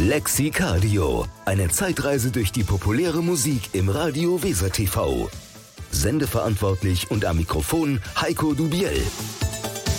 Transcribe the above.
Lexicardio, eine Zeitreise durch die populäre Musik im Radio Weser TV. Sendeverantwortlich und am Mikrofon Heiko Dubiel.